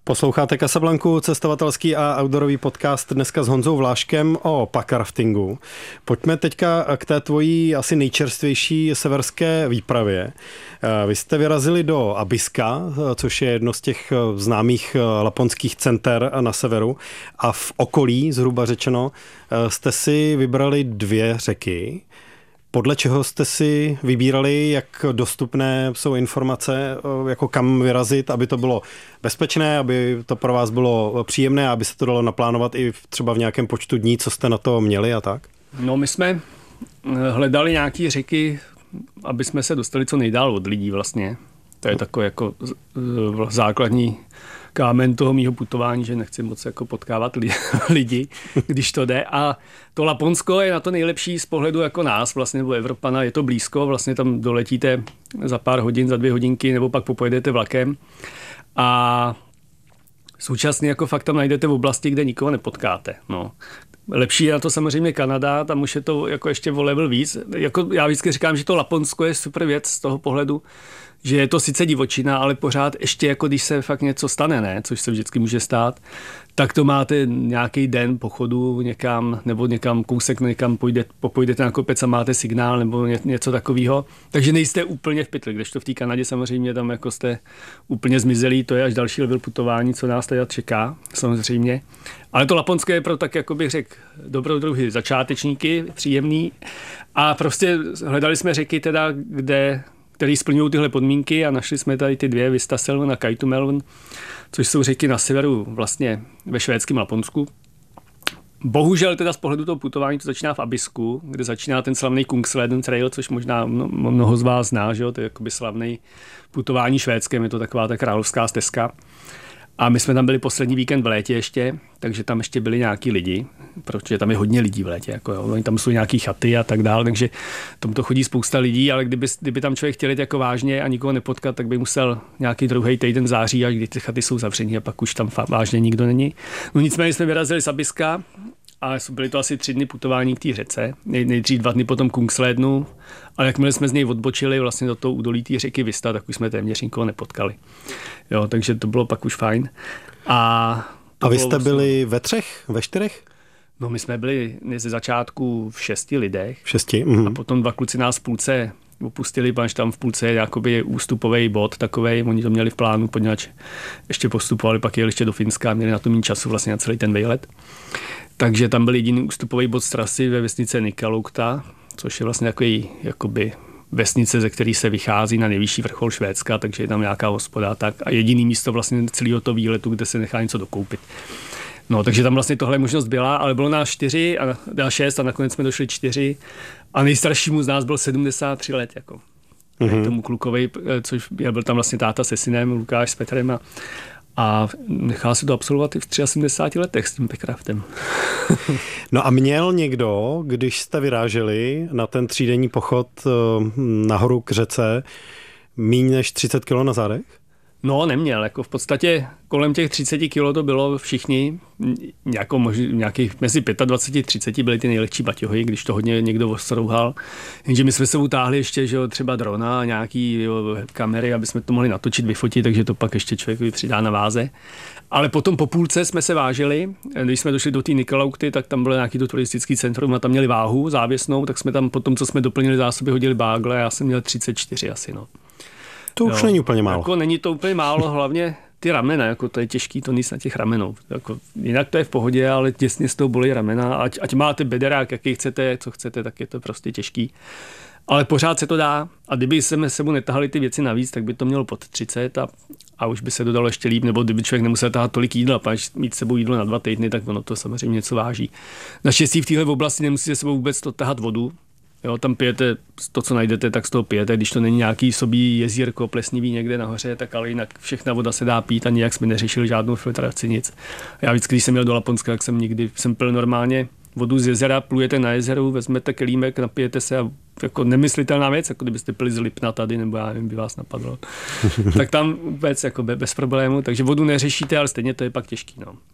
Posloucháte Casablanku, cestovatelský a outdoorový podcast dneska s Honzou Vláškem o packraftingu. Pojďme teďka k té tvojí asi nejčerstvější severské výpravě. Vy jste vyrazili do Abiska, což je jedno z těch známých laponských center na severu, a v okolí, zhruba řečeno, jste si vybrali 2 řeky. Podle čeho jste si vybírali, jak dostupné jsou informace, jako kam vyrazit, aby to bylo bezpečné, aby to pro vás bylo příjemné, aby se to dalo naplánovat i třeba v nějakém počtu dní, co jste na to měli a tak? No, my jsme hledali nějaké řeky, aby jsme se dostali co nejdál od lidí vlastně. To je takový jako základní kámen toho mýho putování, že nechci moc jako potkávat lidi, když to jde. A to Laponsko je na to nejlepší z pohledu jako nás, vlastně, nebo Evropana, je to blízko, vlastně tam doletíte za pár hodin, za 2 hodinky, nebo pak popojedete vlakem. A současně jako fakt tam najdete v oblasti, kde nikoho nepotkáte. No. Lepší je na to samozřejmě Kanada, tam už je to jako ještě o level víc. Jako já vždycky říkám, že to Laponsko je super věc z toho pohledu, že je to sice divočina, ale pořád ještě jako když se fakt něco stane, ne, což se vždycky může stát, tak to máte nějaký den pochodu někam, nebo někam kousek, někam popojdete na kopec a máte signál nebo něco takového. Takže nejste úplně v pytli, kdežto v té Kanadě samozřejmě tam jako jste úplně zmizelí, to je až další level putování, co nás tady čeká, samozřejmě. Ale to Laponské je pro tak, jako bych řekl, dobrodruhy začátečníky, příjemný. A prostě hledali jsme řeky teda, který splňují tyhle podmínky a našli jsme tady ty 2, Vistaselven a Kaitumelven, což jsou řeky na severu vlastně ve švédském Laponsku. Bohužel teda z pohledu toho putování to začíná v Abisku, kde začíná ten slavný Kungsleden Trail, což možná mnoho z vás zná, že jo? To je jakoby slavný putování švédském, je to taková ta královská stezka. A my jsme tam byli poslední víkend v létě ještě, takže tam ještě byli nějaký lidi, protože tam je hodně lidí v létě, jako jo, oni tam jsou nějaký chaty a tak dále, takže tam to chodí spousta lidí, ale kdyby tam člověk chtěl jít jako vážně a nikoho nepotkat, tak by musel nějaký druhý týden v září, až kdy ty chaty jsou zavřený a pak už tam vážně nikdo není. No nicméně jsme vyrazili z Abiska a byly to asi 3 dny putování k té řece, nejdřív 2 dny potom Kungslednu, ale jakmile jsme z něj odbočili vlastně do toho údolí té řeky Vista, tak už jsme téměř nikoho nepotkali. Jo, takže to bylo pak už fajn. A vy jste byli ve 3, ve 4? No, my jsme byli ze začátku v 6 lidech. 6? A potom 2 kluci nás v půlce opustili, protože tam v půlce je jakoby ústupový bod takovej, oni to měli v plánu, poněvadž ještě postupovali, pak jeli ještě do Finska, měli na to mít času vlastně na celý ten výlet. Takže tam byl jediný ústupový bod z trasy ve vesnice Nikkaluokta, což je vlastně takový jakoby vesnice, ze který se vychází na nejvyšší vrchol Švédska, takže je tam nějaká hospoda tak a jediný místo vlastně celého toho výletu, kde se nechá něco dokoupit. No, takže tam vlastně tohle možnost byla, ale bylo nás 4 a 6 a nakonec jsme došli 4 a nejstaršímu z nás byl 73 let, jako. Tomu klukovi, což byl tam vlastně táta se synem, Lukáš s Petrem a nechal se to absolvovat i v 73 letech s tím packraftem. No a měl někdo, když jste vyráželi na ten 3denní pochod nahoru k řece, míň než 30 kg na zádech? No, neměl. Jako v podstatě kolem těch 30 kg to bylo všichni. Nějakých mezi 25 a 30 byly ty nejlehčí baťohy, když to hodně někdo ostrouhal. Jenže my jsme se utáhli ještě, že třeba drona a nějaký kamery, aby jsme to mohli natočit, vyfotit, takže to pak ještě člověk přidá na váze. Ale potom po půlce jsme se vážili. Když jsme došli do té Nikkaluokty, tak tam bylo nějaký to turistický centrum a tam měli váhu závěsnou, tak jsme tam potom, co jsme doplnili zásoby, hodili bágle a já jsem měl 34 asi, no. To už není úplně málo. Jako není to úplně málo, hlavně ty ramena, jako to je těžký, to nic na těch ramenou. Jako, jinak to je v pohodě, ale těsně z toho bolí ramena. Ať máte bederák, jaký chcete, co chcete, tak je to prostě těžký. Ale pořád se to dá a kdyby jsme sebou netahali ty věci navíc, tak by to mělo pod 30 a už by se dodalo ještě líp, nebo kdyby člověk nemusel tahat tolik jídla, až mít sebou jídlo na 2 týdny, tak ono to samozřejmě něco váží. Naštěstí v téhle oblasti nemusíte sebou vůbec to tahat vodu. Jo, tam pijete to, co najdete, tak z toho pijete. Když to není nějaký sobí jezírko plesnivý někde nahoře, tak ale jinak všechna voda se dá pít a nijak jsme neřešili žádnou filtraci, nic. Já vždycky, když jsem jel do Laponska, tak jsem pil normálně vodu z jezera, plujete na jezeru, vezmete kelímek, napijete se a jako nemyslitelná věc, jako kdybyste pili z Lipna tady, nebo já nevím, by vás napadlo. Tak tam vůbec jako bez problému, takže vodu neřešíte, ale stejně to je pak těžký. No.